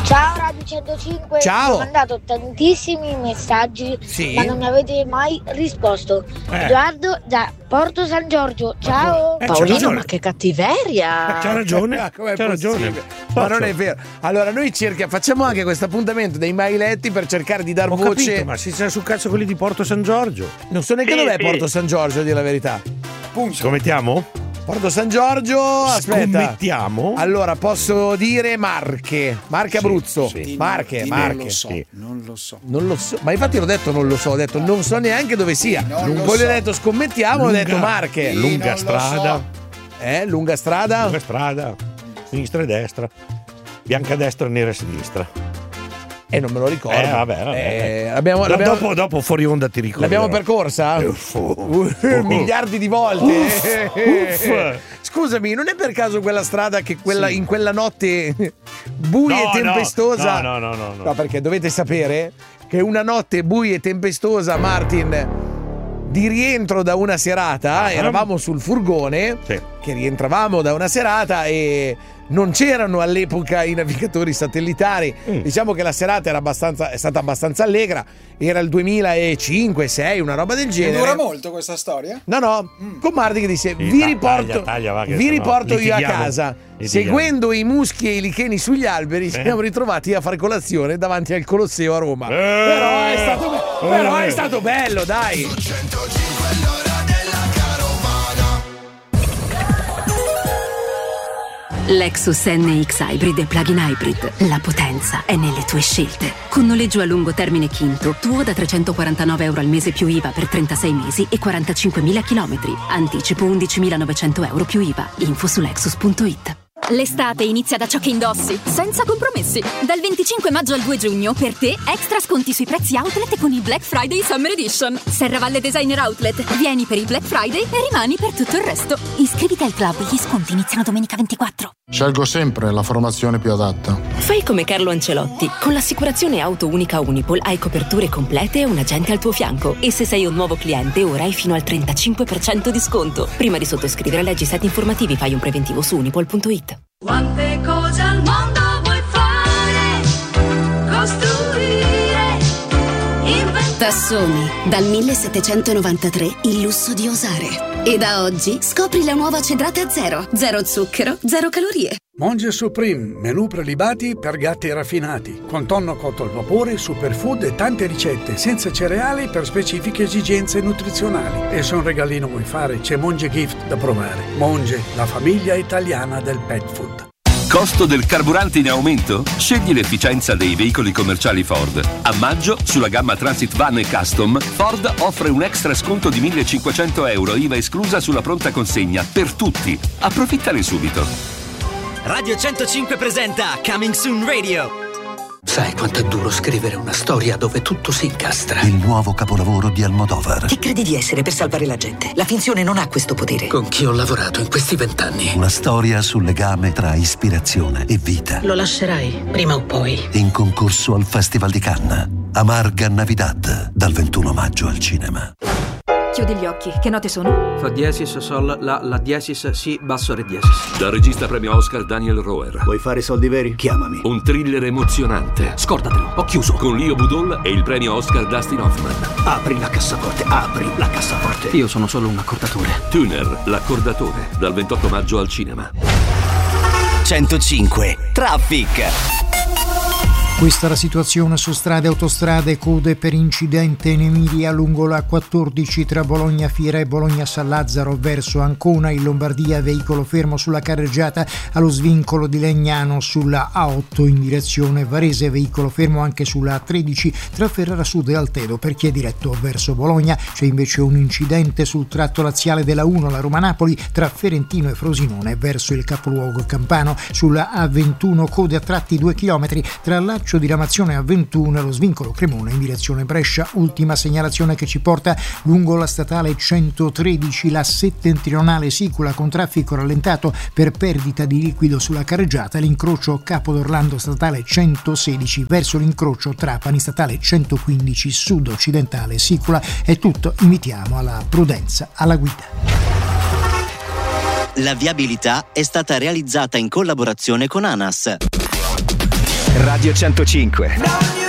Ciao Radio 105. Ciao. Ho mandato tantissimi messaggi, ma non mi avete mai risposto. Edoardo da Porto San Giorgio. Ciao. Paolino, ma che cattiveria! C'ha ragione. C'ha ragione. Ma non è vero. Allora noi facciamo anche questo appuntamento dei mailetti per cercare di dar voce. Capito, ma si sta sul cazzo quelli di Porto San Giorgio. Non so neanche dov'è Porto San Giorgio, a dire la verità. Scommettiamo? Porto San Giorgio, aspetta. Scommettiamo? Allora, posso dire Marche Abruzzo. Sì. Marche. Non lo so. Non lo so. Ma infatti l'ho detto non lo so, ho detto non so neanche dove sia. Poi ho detto scommettiamo, ho detto Marche. Lunga strada. Lunga strada? Lunga strada. Sinistra e destra. Bianca a destra, nera a sinistra. Non me lo ricordo. Vabbè. Dopo fuori onda ti ricordo. L'abbiamo percorsa? Miliardi di volte. Scusami, non è per caso quella strada che in quella notte buia e tempestosa? No, perché dovete sapere che una notte buia e tempestosa, Martin, di rientro da una serata, eravamo sul furgone, che rientravamo da una serata e non c'erano all'epoca i navigatori satellitari. Diciamo che la serata è stata abbastanza allegra. Era il 2005-6, una roba del genere. Dura molto questa storia? No. Con Marti che dice vi riporto io a casa. Seguendo i muschi e i licheni sugli alberi, ci siamo ritrovati a fare colazione davanti al Colosseo a Roma. Però è stato bello, dai. Lexus NX Hybrid e Plug-in Hybrid. La potenza è nelle tue scelte. Con noleggio a lungo termine Quinto, tuo da €349 al mese più IVA per 36 mesi e 45.000 chilometri. Anticipo 11.900 euro più IVA. Info su Lexus.it. L'estate inizia da ciò che indossi, senza compromessi. Dal 25 maggio al 2 giugno, per te, extra sconti sui prezzi outlet con il Black Friday Summer Edition. Serravalle Designer Outlet. Vieni per il Black Friday e rimani per tutto il resto. Iscriviti al club, gli sconti iniziano domenica 24. Scelgo sempre la formazione più adatta. Fai come Carlo Ancelotti. Con l'assicurazione auto unica Unipol hai coperture complete e un agente al tuo fianco. E se sei un nuovo cliente, ora hai fino al 35% di sconto. Prima di sottoscrivere, leggi i siti informativi, fai un preventivo su unipol.it. Quante cose al mondo vuoi fare, costruire, inventare. Tassoni, dal 1793 il lusso di osare. E da oggi scopri la nuova cedrata zero zucchero, zero calorie. Monge Supreme, menù prelibati per gatti raffinati, con tonno cotto al vapore, superfood e tante ricette senza cereali per specifiche esigenze nutrizionali. E se un regalino vuoi fare, c'è Monge Gift da provare. Monge, la famiglia italiana del pet food. Costo del carburante in aumento? Scegli l'efficienza dei veicoli commerciali Ford. A maggio, sulla gamma Transit Van e Custom, Ford offre un extra sconto di €1.500, IVA esclusa sulla pronta consegna, per tutti. Approfittane subito. Radio 105 presenta Coming Soon Radio. Sai quanto è duro scrivere una storia dove tutto si incastra? Il nuovo capolavoro di Almodovar. Chi credi di essere per salvare la gente? La finzione non ha questo potere. Con chi ho lavorato in questi 20 anni. Una storia sul legame tra ispirazione e vita. Lo lascerai, prima o poi. In concorso al Festival di Cannes. Amarga Navidad, dal 21 maggio al cinema. Chiudi gli occhi, che note sono? Fa diesis, sol, la diesis, si, basso, re diesis. Dal regista premio Oscar Daniel Roher. Vuoi fare soldi veri? Chiamami. Un thriller emozionante. Scordatelo, ho chiuso. Con Leo Budol e il premio Oscar Dustin Hoffman. Apri la cassaforte, apri la cassaforte. Io sono solo un accordatore. Tuner, l'accordatore, dal 28 maggio al cinema. 105 Traffic. Questa è la situazione su strade e autostrade, code per incidente in Emilia lungo la 14 tra Bologna Fiera e Bologna San Lazzaro verso Ancona, in Lombardia veicolo fermo sulla carreggiata allo svincolo di Legnano, sulla A8 in direzione Varese veicolo fermo anche sulla A13 tra Ferrara Sud e Altedo per chi è diretto verso Bologna. C'è invece un incidente sul tratto laziale della 1 la Roma-Napoli tra Ferentino e Frosinone verso il capoluogo campano, sulla A21 code a tratti 2 km tra Laccio di Ramazione a 21 allo svincolo Cremona in direzione Brescia. Ultima segnalazione che ci porta lungo la statale 113 la settentrionale Sicula con traffico rallentato per perdita di liquido sulla carreggiata, l'incrocio Capo d'Orlando statale 116 verso l'incrocio Trapani statale 115 sud-occidentale Sicula. È tutto, invitiamo alla prudenza alla guida. La viabilità è stata realizzata in collaborazione con ANAS. Radio Radio 105.